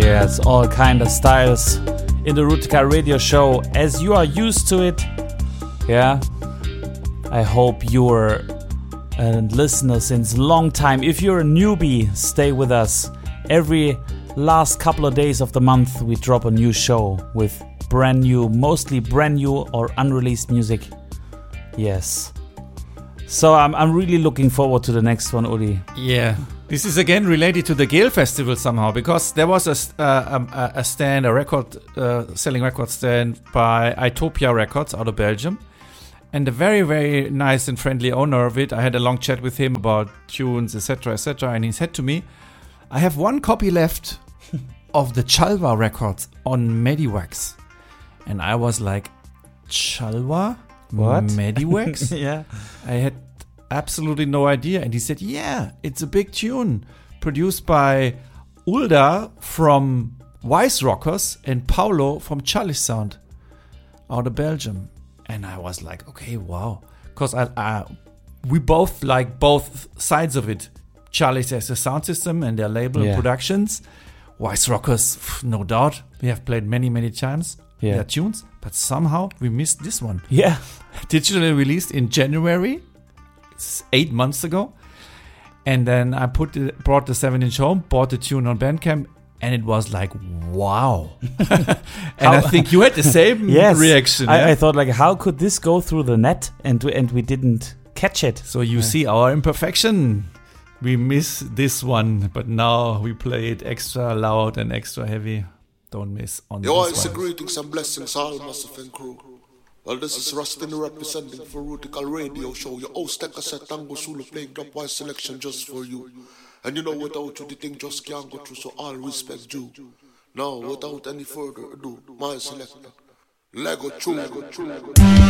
Yes, all kind of styles in the Rootica Radio Show as you are used to it. Yeah, I hope you're a listener since a long time. If you're a newbie, stay with us. Every last couple of days of the month we drop a new show with brand new, mostly brand new or unreleased music. Yes. So I'm really looking forward to the next one, Uli. Yeah. This is again related to the Gale Festival somehow, because there was a stand, a record selling record stand by Itopia Records out of Belgium, and a very, very nice and friendly owner of it. I had a long chat with him about tunes, etc., and he said to me, "I have one copy left of the Chalwa records on Mediwax," and I was like, "Chalwa? What? Mediwax?" Yeah, I had absolutely no idea. And he said, "Yeah, it's a big tune produced by Ulda from Wise Rockers and Paulo from Chalice Sound out of Belgium." And I was like, okay, wow. Because we both like both sides of it. Chalice as a sound system and their label and productions. Wise Rockers, no doubt. We have played many, many times their tunes. But somehow we missed this one. Yeah. Digitally released in January. It's 8 months ago. And then I brought the 7-inch home, bought the tune on Bandcamp, and it was like, wow. And I think you had the same reaction. I thought, like, how could this go through the net and we didn't catch it? So you see our imperfection. We miss this one, but now we play it extra loud and extra heavy. Don't miss on this one. It's a greetings and blessings all Massive and crew. Well, this is Rustin representing for Rootica Radio Show. Your host, Cassette Tango Sulu playing dub-wise selection just for you. And you know, without you, the thing just can't go through, so all respect due. Now, without any further ado, my selector, Lego True.